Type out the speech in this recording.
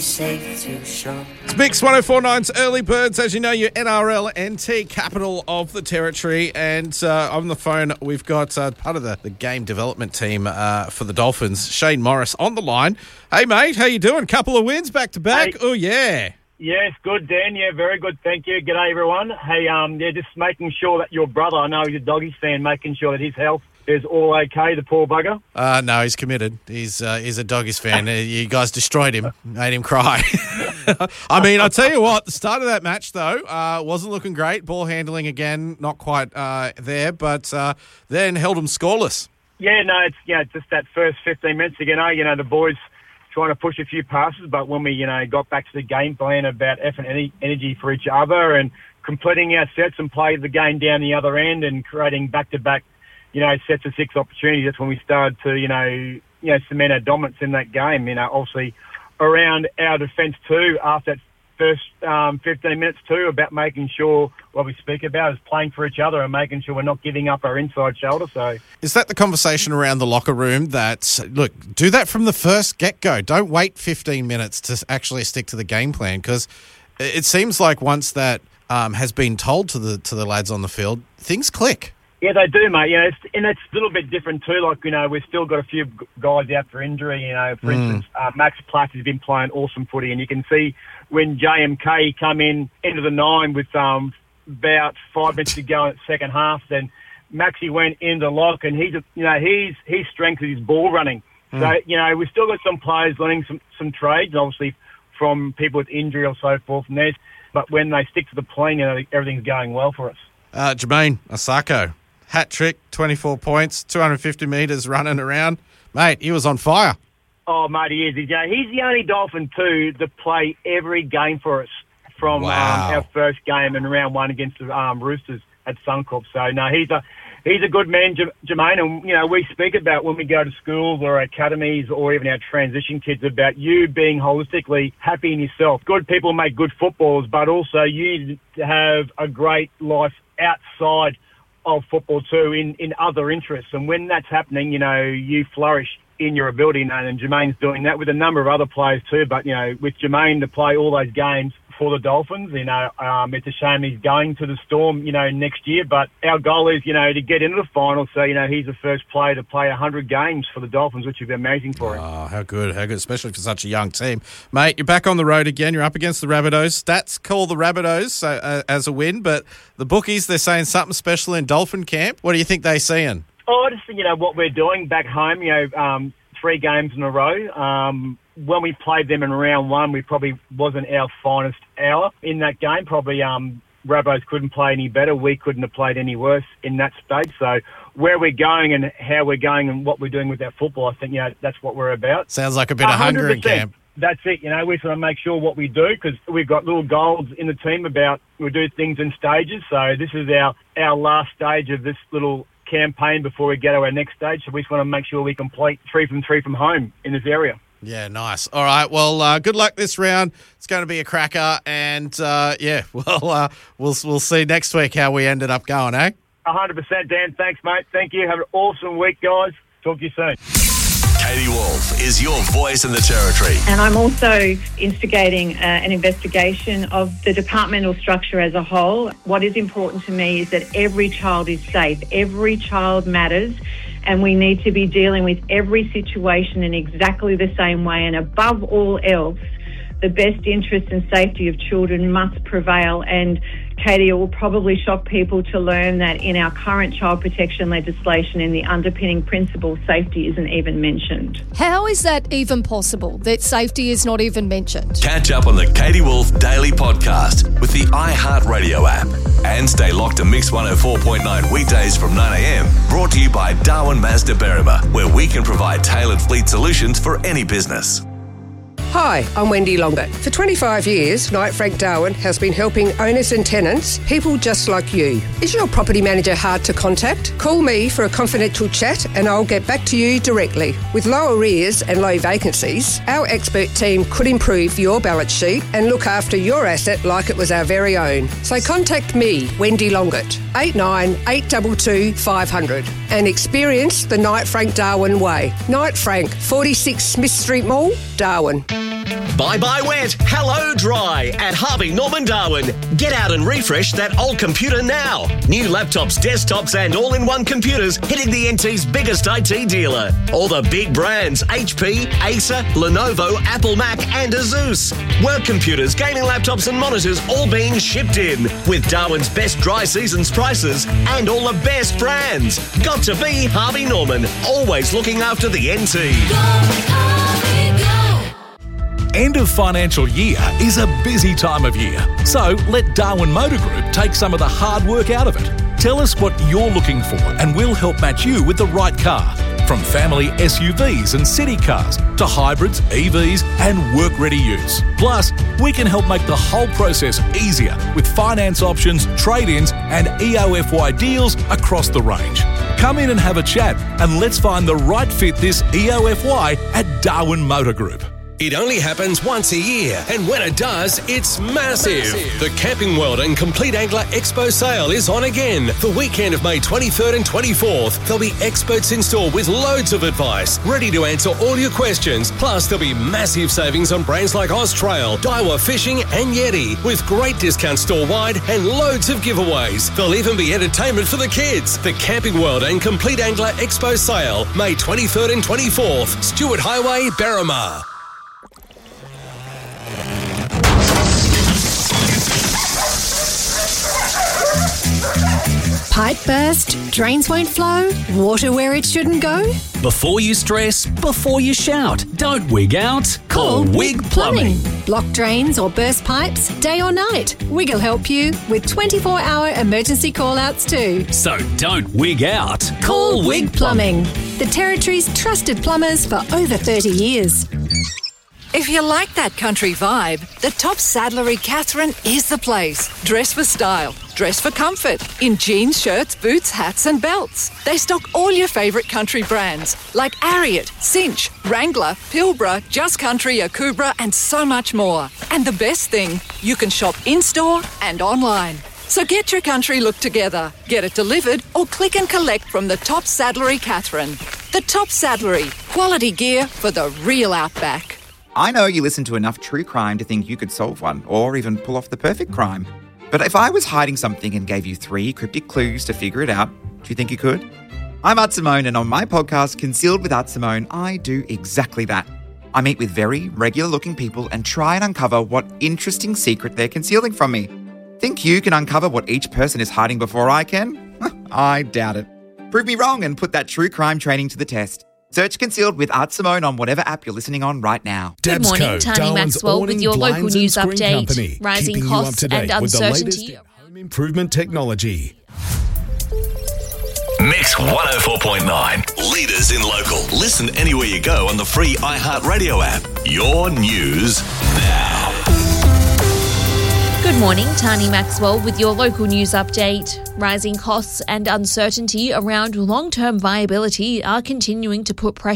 Safe to shore. It's Mix 104.9's Early Birds. As you know, your NRL NT capital of the territory. And on the phone, we've got part of the game development team for the Dolphins, Shane Morris, on the line. Hey, mate, how you doing? Couple of wins back to back. Hey. Oh, yeah. Yes, good, Dan. Yeah, very good. Thank you. G'day, everyone. Hey, just making sure that your brother, I know he's a Doggies fan, making sure that his health is all okay, the poor bugger. No, he's committed. He's a Doggies fan. You guys destroyed him, made him cry. I mean, I'll tell you what, the start of that match, though, wasn't looking great. Ball handling again, not quite there, but then held them scoreless. Yeah, no, it's just that first 15 minutes again. The boys trying to push a few passes, but when we, got back to the game plan about effort and energy for each other and completing our sets and play the game down the other end and creating back-to-back, sets of 6 opportunities, that's when we started to, cement our dominance in that game. Obviously around our defence too, after that first 15 minutes too, about making sure what we speak about is playing for each other and making sure we're not giving up our inside shoulder. So, is that the conversation around the locker room that, look, do that from the first get-go? Don't wait 15 minutes to actually stick to the game plan, because it seems like once that has been told to the lads on the field, things click. Yeah, they do, mate. And it's a little bit different too. Like, we've still got a few guys out for injury. For instance, Max Platt has been playing awesome footy, and you can see when JMK come into the 9 with about 5 minutes to go in the second half, then Maxie went into lock, and his strength is his ball running. So, we've still got some players learning some trades, obviously from people with injury or so forth from there. But when they stick to the plan, everything's going well for us. Jermaine Asako. Hat trick, 24 points, 250 metres running around. Mate, he was on fire. Oh, mate, he is. He's the only Dolphin, too, to play every game for us from our first game in round 1 against the Roosters at Suncorp. So, no, he's a good man, Jermaine. And, we speak about when we go to schools or academies or even our transition kids about you being holistically happy in yourself. Good people make good footballers, but also you need to have a great life outside of football too, in other interests. And when that's happening, you flourish in your ability, and Jermaine's doing that with a number of other players too. But, with Jermaine to play all those games for the Dolphins, it's a shame he's going to the Storm, next year. But our goal is, to get into the final. So, he's the first player to play 100 games for the Dolphins, which would be amazing for him. Oh, how good, especially for such a young team. Mate, you're back on the road again. You're up against the Rabbitohs. Stats call the Rabbitohs as a win, but the bookies, they're saying something special in Dolphin camp. What do you think they're seeing? Oh, I just think, what we're doing back home, 3 games in a row. When we played them in round 1, we probably wasn't our finest hour in that game. Probably Rabbitohs couldn't play any better. We couldn't have played any worse in that stage. So where we're going and how we're going and what we're doing with our football, I think, that's what we're about. Sounds like a bit of hunger in camp. That's it. We sort of make sure what we do, because we've got little goals in the team about we do things in stages. So this is our last stage of this little campaign before we get to our next stage. So we just want to make sure we complete 3 from home in this area. Yeah, nice. All right, well, good luck this round. It's going to be a cracker, and we'll see next week how we ended up going, eh? 100%, Dan. Thanks, mate. Thank you. Have an awesome week, guys. Talk to you soon. Katie Wolf is your voice in the territory. And I'm also instigating an investigation of the departmental structure as a whole. What is important to me is that every child is safe. Every child matters. And we need to be dealing with every situation in exactly the same way. And above all else, the best interest and safety of children must prevail. And Katie, it will probably shock people to learn that in our current child protection legislation, in the underpinning principle, safety isn't even mentioned. How is that even possible, that safety is not even mentioned? Catch up on the Katie Wolf Daily Podcast with the iHeartRadio app. And stay locked to Mix 104.9 weekdays from 9am. Brought to you by Darwin Mazda Berrima, where we can provide tailored fleet solutions for any business. Hi, I'm Wendy Longett. For 25 years, Knight Frank Darwin has been helping owners and tenants, people just like you. Is your property manager hard to contact? Call me for a confidential chat and I'll get back to you directly. With low arrears and low vacancies, our expert team could improve your balance sheet and look after your asset like it was our very own. So contact me, Wendy Longett, 898222 500, and experience the Knight Frank Darwin way. Knight Frank, 46 Smith Street Mall, Darwin. Bye-bye wet, hello dry at Harvey Norman Darwin. Get out and refresh that old computer now. New laptops, desktops and all-in-one computers hitting the NT's biggest IT dealer. All the big brands, HP, Acer, Lenovo, Apple Mac and Asus. Work computers, gaming laptops and monitors all being shipped in with Darwin's best dry seasons prices and all the best brands. Got to be Harvey Norman, always looking after the NT. End of financial year is a busy time of year, so let Darwin Motor Group take some of the hard work out of it. Tell us what you're looking for and we'll help match you with the right car. From family SUVs and city cars to hybrids, EVs and work-ready use. Plus, we can help make the whole process easier with finance options, trade-ins and EOFY deals across the range. Come in and have a chat and let's find the right fit this EOFY at Darwin Motor Group. It only happens once a year, and when it does, it's massive. The Camping World and Complete Angler Expo sale is on again. The weekend of May 23rd and 24th, there'll be experts in store with loads of advice, ready to answer all your questions. Plus, there'll be massive savings on brands like Austrail, Daiwa Fishing and Yeti, with great discounts store-wide and loads of giveaways. There'll even be entertainment for the kids. The Camping World and Complete Angler Expo sale, May 23rd and 24th, Stewart Highway, Berrima. Pipe burst, drains won't flow, water where it shouldn't go? Before you stress, before you shout, don't wig out. Call Wig Plumbing. Blocked drains or burst pipes, day or night. Wig'll help you with 24-hour emergency call-outs too. So don't wig out. Call Wig Plumbing. The Territory's trusted plumbers for over 30 years. If you like that country vibe, the Top Saddlery Catherine is the place. Dress for style, dress for comfort, in jeans, shirts, boots, hats and belts. They stock all your favourite country brands like Ariat, Cinch, Wrangler, Pilbara, Just Country, Akubra and so much more. And the best thing, you can shop in-store and online. So get your country look together, get it delivered or click and collect from the Top Saddlery Catherine. The Top Saddlery, quality gear for the real outback. I know you listen to enough true crime to think you could solve one, or even pull off the perfect crime. But if I was hiding something and gave you 3 cryptic clues to figure it out, do you think you could? I'm Art Simone, and on my podcast, Concealed with Art Simone, I do exactly that. I meet with very regular-looking people and try and uncover what interesting secret they're concealing from me. Think you can uncover what each person is hiding before I can? I doubt it. Prove me wrong and put that true crime training to the test. Search Concealed with Art Simone on whatever app you're listening on right now. Good morning, Tani Maxwell with your local news update. Company, rising costs and uncertainty. Home improvement technology. Mix 104.9. Leaders in local. Listen anywhere you go on the free iHeartRadio app. Your news now. Good morning, Tani Maxwell with your local news update. Rising costs and uncertainty around long-term viability are continuing to put pressure